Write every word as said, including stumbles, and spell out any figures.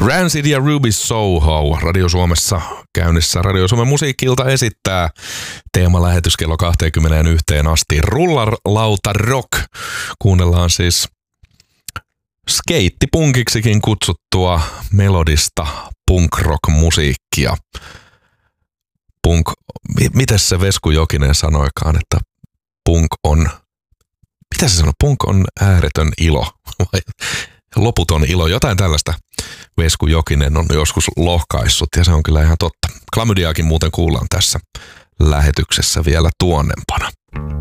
Rancid ja Ruby Soho Radio Suomessa käynnissä. Radio Suomen musiikki-ilta esittää teemalähetys kello kaksikymmentäyksi asti. Rullarlauta rock. Kuunnellaan siis skeittipunkiksikin kutsuttua melodista punk-rock-musiikkia. Punk, miten se Vesku Jokinen sanoikaan, että punk on, mitä se sanoo, punk on ääretön ilo vai loputon ilo, jotain tällaista Vesku Jokinen on joskus lohkaissut ja se on kyllä ihan totta. Klamydiaakin muuten kuullaan tässä lähetyksessä vielä tuonnempana.